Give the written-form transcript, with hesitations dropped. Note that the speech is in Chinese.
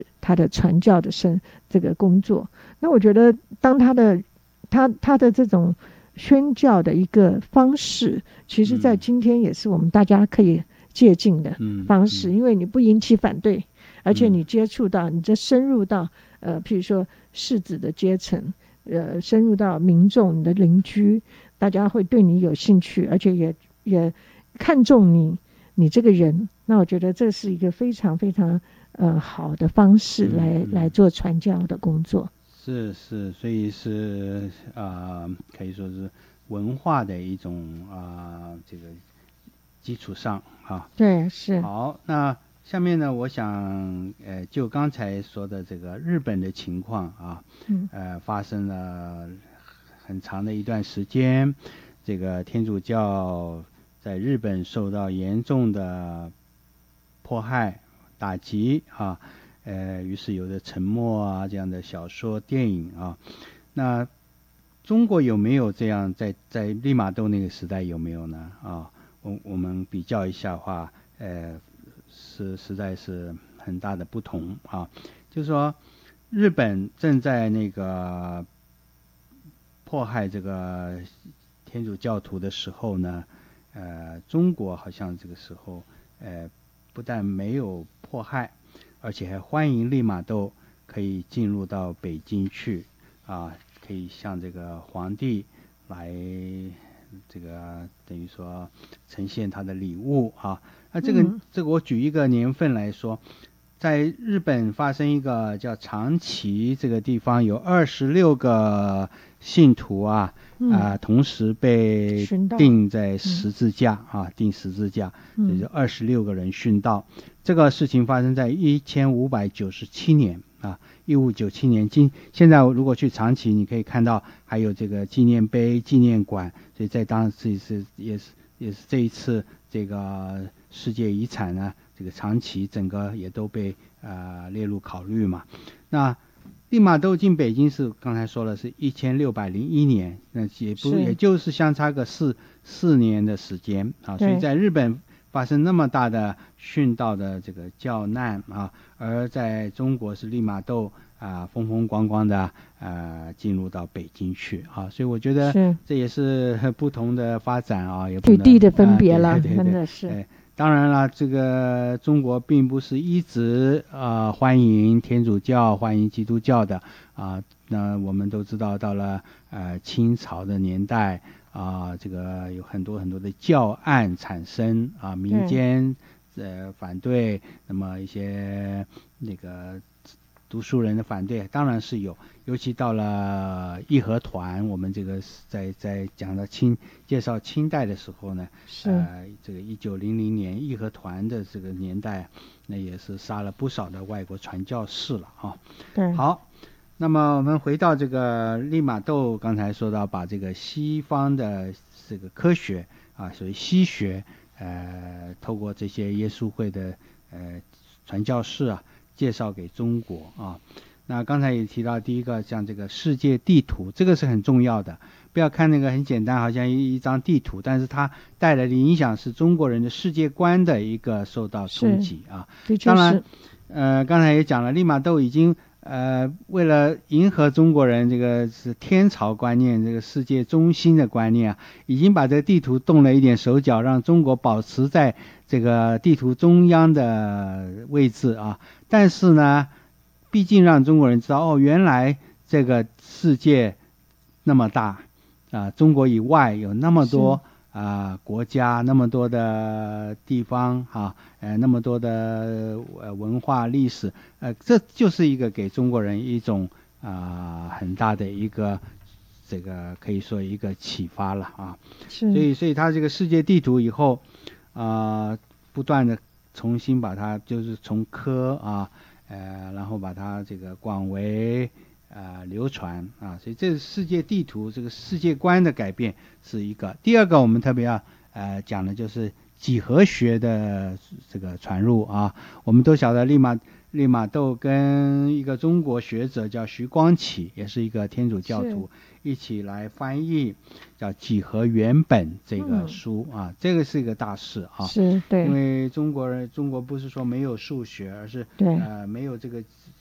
他的传教的这个工作。那我觉得当他的这种宣教的一个方式，其实在今天也是我们大家可以借鉴的方式，因为你不引起反对，而且你接触到，你就深入到譬如说士子的阶层，深入到民众，你的邻居，大家会对你有兴趣，而且也看重你这个人。那我觉得这是一个非常非常好的方式来做传教的工作。 是，所以是可以说是文化的一种这个基础上对，是。 好，那下面呢，我想就刚才说的这个日本的情况发生了很长的一段时间，这个天主教在日本受到严重的迫害打击于是有的沉默这样的小说电影那中国有没有这样在利玛窦那个时代有没有呢我们比较一下的话实在是很大的不同就是说日本正在那个迫害这个天主教徒的时候呢中国好像这个时候不但没有迫害，而且还欢迎利玛窦可以进入到北京去可以向这个皇帝来这个等于说呈现他的礼物那这个我举一个年份来说，在日本发生一个叫长崎这个地方有26个信徒同时被钉在十字架钉十字架，也就26个人殉道。这个事情发生在1597年1597年。现在如果去长崎，你可以看到还有这个纪念碑、纪念馆，所以在当时也是这一次这个世界遗产呢，这个长崎整个也都被列入考虑嘛。那利玛窦进北京是刚才说了是1601年，那也就是相差个四年的时间所以在日本发生那么大的殉道的这个教难而在中国是利玛窦风风光光的进入到北京去所以我觉得这也是不同的发展也不能地的分别了，真的是。 当然了，这个中国并不是一直欢迎天主教、欢迎基督教的那我们都知道，到了清朝的年代这个有很多很多的教案产生民间反对，那么一些那个读书人的反对当然是有，尤其到了义和团，我们这个在讲到介绍清代的时候呢，这个1900年义和团的这个年代，那也是杀了不少的外国传教士了对， 好，那么我们回到这个利玛窦，刚才说到把这个西方的这个科学所谓西学透过这些耶稣会的传教士介绍给中国那刚才也提到第一个像这个世界地图，这个是很重要的，不要看那个很简单好像一张地图，但是它带来的影响是中国人的世界观的一个受到冲击当然刚才也讲了，利玛窦已经为了迎合中国人这个是天朝观念，这个世界中心的观念已经把这个地图动了一点手脚，让中国保持在这个地图中央的位置但是呢毕竟让中国人知道原来这个世界那么大中国以外有那么多国家，那么多的地方那么多的文化历史这就是一个给中国人一种很大的一个这个可以说一个启发了所以他这个世界地图以后不断的重新把它就是从科然后把它这个广为流传所以这个世界地图这个世界观的改变是一个。第二个我们特别要讲的就是几何学的这个传入我们都晓得利玛窦跟一个中国学者叫徐光启，也是一个天主教徒，一起来翻译叫《几何原本》这个书啊，这个是一个大事啊。 是，对， 因为中国不是说没有数学，而是没有这个